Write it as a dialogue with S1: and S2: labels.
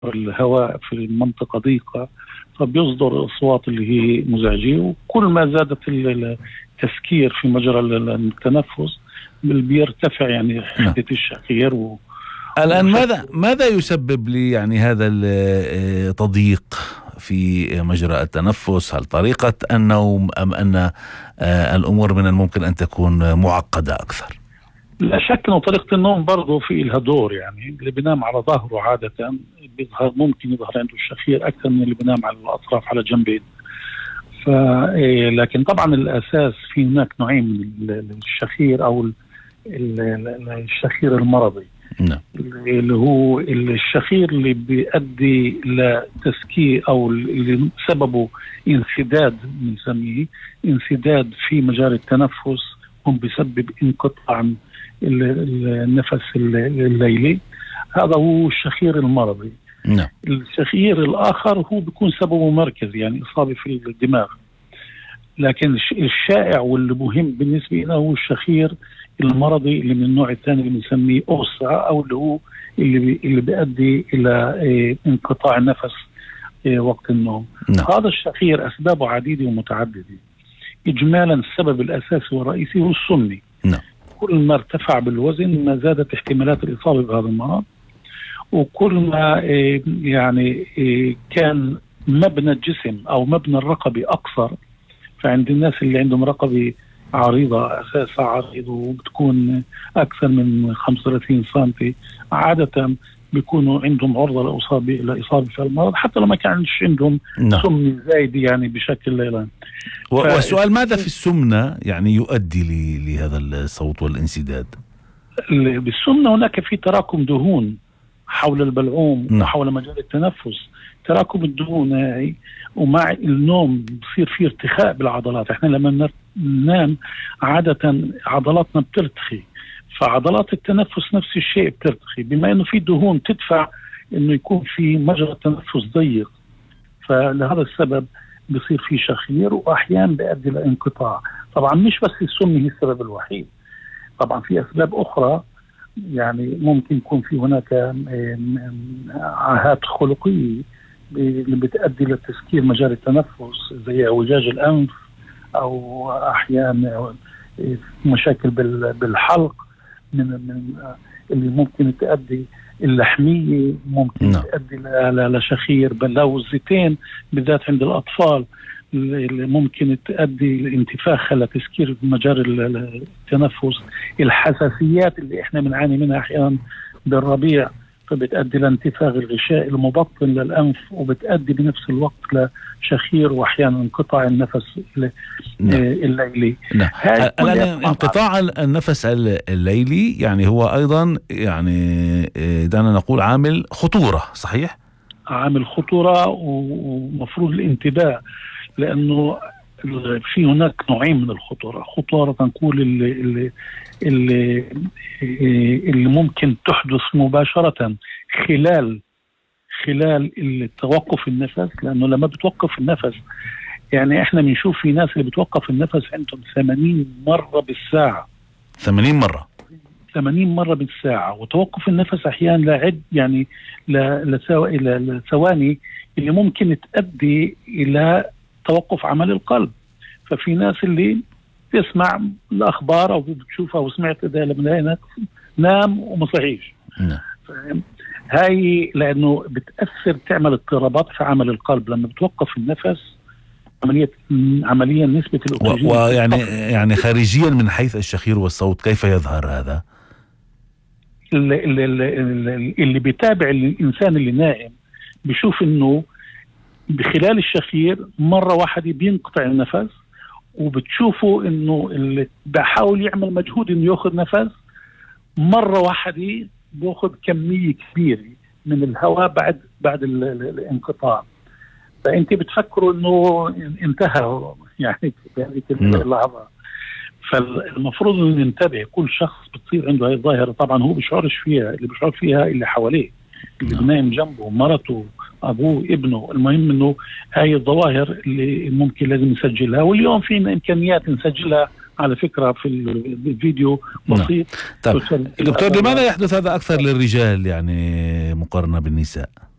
S1: الهواء في المنطقة ضيقة، فبيصدر أصوات اللي هي مزعجة، وكل ما زادت التسكير في مجرى التنفس بيرتفع يعني حدة الشخير.
S2: الآن ماذا يسبب لي يعني هذا التضييق في مجرى التنفس؟ هل طريقة النوم أم أن الأمور من الممكن أن تكون معقدة أكثر؟
S1: لا شك أنه طريقة النوم برضو في لها دور. يعني اللي بينام على ظهره عادة ممكن يظهر عنده الشخير أكثر من اللي بينام على الأطراف على جنبين. لكن طبعا الأساس في هناك نوعين من الشخير، أو الشخير المرضي.
S2: نعم.
S1: اللي هو الشخير اللي بيؤدي لتسكير، أو اللي سببه انسداد، بنسميه انسداد في مجال التنفس، هم بيسبب انقطاع النفس الليلي. هذا هو الشخير المرضي.
S2: نعم.
S1: الشخير الآخر هو بيكون سببه مركزي، يعني إصابة في الدماغ. لكن الشائع والمهم بالنسبة لنا هو الشخير المرضي اللي من النوع الثاني اللي بنسميه أوسع، أو اللي هو اللي بيؤدي إلى انقطاع النفس وقت النوم.
S2: نعم.
S1: هذا الشخير أسبابه عديدة ومتعددة. إجمالا السبب الأساسي والرئيسي هو السمنة.
S2: نعم.
S1: كل ما ارتفع بالوزن ما زادت احتمالات الإصابة بهذا المرض، وكل ما يعني كان مبنى الجسم أو مبنى الرقبة أقصر. فعند الناس اللي عندهم رقبة عريضة، أساسها عريض وبتكون أكثر من 35 سنتي، عادة بيكونوا عندهم عرضة لإصابة في المرض، حتى لو ما كانش عندهم سمنة زايدة يعني بشكل ليلان.
S2: والسؤال ماذا في السمنة يعني يؤدي لهذا الصوت والانسداد؟
S1: بالسمنة هناك في تراكم دهون حول البلعوم وحول مجال التنفس. تراكم الدهون هاي ومع النوم بصير فيه ارتخاء بالعضلات. احنا لما ننام عادة عضلاتنا بترتخي، فعضلات التنفس نفس الشيء بترتخي، بما انه في دهون تدفع انه يكون في مجرى التنفس ضيق. فلهذا السبب بصير في شخير، واحيانا بيؤدي لانقطاع. طبعا مش بس السمنة هي السبب الوحيد، طبعا في اسباب اخرى. يعني ممكن يكون في هناك عاهات خلقية اللي بتؤدي لتسكير مجال التنفس، زي اعوجاج الانف، او احيانا مشاكل بالحلق من اللي ممكن تؤدي اللحمية، ممكن تؤدي لشخير بلوزتين بالذات عند الأطفال، اللي ممكن تؤدي لانتفاخ لتسكير مجال التنفس. الحساسيات اللي احنا بنعاني منها احيانا بالربيع، فبتؤدي لانتفاخ الغشاء المبطن للأنف، وبتؤدي بنفس الوقت لشخير واحيانا انقطاع النفس الليلي.
S2: انقطاع النفس الليلي يعني هو ايضا يعني دعنا نقول عامل خطورة، صحيح؟
S1: عامل خطورة ومفروض الانتباه، لأنه في هناك نوعين من الخطورة. خطورة نقول اللي ممكن تحدث مباشرة خلال توقف النفس، لأنه لما بتوقف النفس يعني احنا بنشوف في ناس اللي بتوقف النفس عندهم 80 مرة بالساعة.
S2: 80 مرة
S1: 80 مرة بالساعة. وتوقف النفس أحيانا لعد يعني لثواني اللي ممكن تؤدي إلى توقف عمل القلب. ففي ناس اللي تسمع الأخبار أو بتشوفها وسمعت ده لما نام وما صحيش. هاي لأنه بتأثر، تعمل اضطرابات في عمل القلب لما بتوقف النفس. عمليا نسبة الأكسجين
S2: ويعني خارجيا من حيث الشخير والصوت كيف يظهر هذا؟
S1: اللي بيتابع الإنسان اللي نائم بيشوف إنه بخلال الشخير مرة واحدة بينقطع النفس، وبتشوفوا إنه اللي بحاول يعمل مجهود إنه يأخذ نفس مرة واحدة بيأخذ كمية كبيرة من الهواء بعد الانقطاع. فأنت بتفكروا إنه انتهى يعني بهذه اللحظة. فالمفروض إنه ننتبه. كل شخص بتصير عنده هاي الظاهرة، طبعا هو بيشعرش فيها، اللي بيشعر فيها اللي حواليه، اللي بنايم جنبه، مرته، أبوه، ابنه. المهم إنه هاي الظواهر اللي ممكن لازم نسجلها، واليوم فينا إمكانيات نسجلها على فكرة في الفيديو بسيط.
S2: طيب دكتور، لماذا يحدث هذا أكثر للرجال يعني مقارنة بالنساء؟